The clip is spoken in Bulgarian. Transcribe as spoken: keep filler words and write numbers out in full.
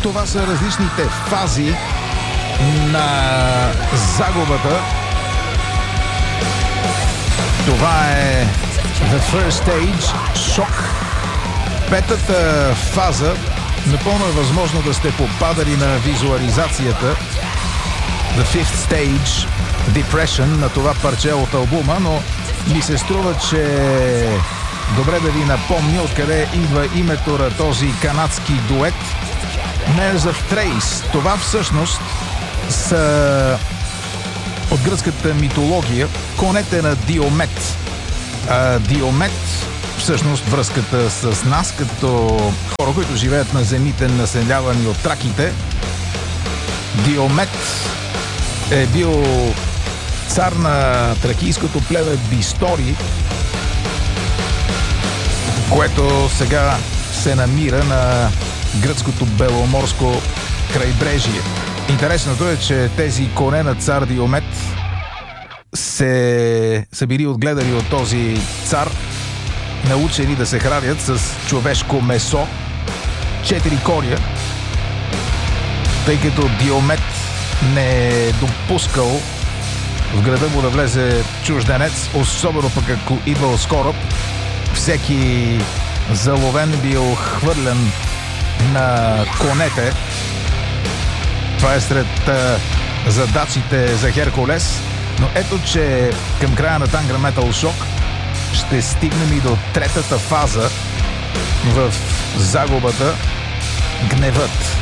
Това са различните фази на загубата. Това е The First Stage, шок. Петата фаза, напълно е възможно да сте попадали на визуализацията The Fifth Stage, Depression, на това парче от албума, но ми се струва, че добре да ви напомня откъде идва името на този канадски дует Nerves of Thrace. Това всъщност са от гръцката митология конете на Диомет. А Диомет, всъщност връзката с нас, като хора, които живеят на земите, населявани от траките. Диомет е бил цар на тракийското племе Бистори, което сега се намира на гръцкото беломорско крайбрежие. Интересното е, че тези коне на цар Диомет се са били отгледали от този цар, научени да се хранят с човешко месо, четири коня, тъй като Диомет не е допускал в града му да влезе чужденец, особено пък ако идвал с кораб. Всеки заловен бил хвърлен на конете. Това е сред а, задачите за Херкулес. Но ето, че към края на Tanga Metal Shock ще стигнем и до третата фаза в загубата — гневът.